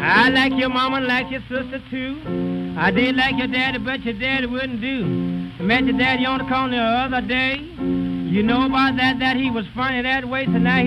I like your mama, like your sister too. I did like your daddy, but your daddy wouldn't do. I met your daddy on the corner the other day. You know about that he was funny that way, so now